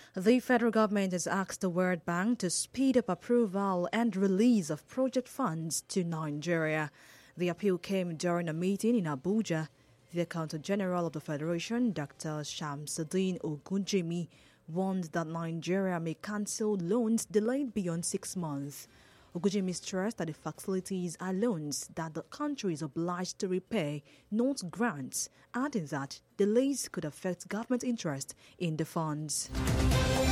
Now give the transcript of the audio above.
The federal government has asked the World Bank to speed up approval and release of project funds to Nigeria. The appeal came during a meeting in Abuja. The Accountant General of the Federation, Dr. Shamsuddin Ogunjimi, warned that Nigeria may cancel loans delayed beyond 6 months. Ogunjimi stressed that the facilities are loans that the country is obliged to repay, not grants, adding that delays could affect government interest in the funds.